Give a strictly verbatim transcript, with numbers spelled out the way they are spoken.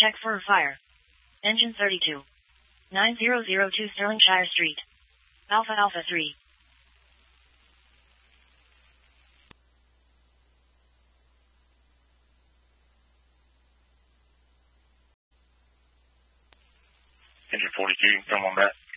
check for a fire. Engine thirty-two. nine zero zero two Stirlingshire Street. Alpha Alpha three. Engine forty-two, come on back.